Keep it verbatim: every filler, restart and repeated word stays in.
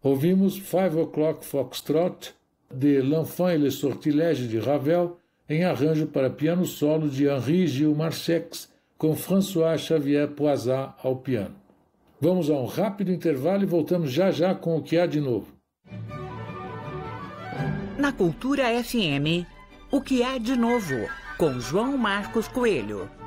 Ouvimos Five O'Clock Foxtrot, de L'Enfant et le Sortilège de Ravel, em arranjo para piano solo de Henri Gilles Marchex, com François Xavier Poisat ao piano. Vamos a um rápido intervalo e voltamos já já com o que há de novo. Na Cultura F M, o que há de novo, com João Marcos Coelho.